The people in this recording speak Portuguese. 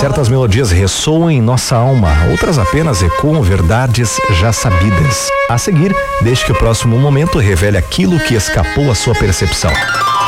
Certas melodias ressoam em nossa alma, outras apenas ecoam verdades já sabidas. A seguir, deixe que o próximo momento revele aquilo que escapou à sua percepção.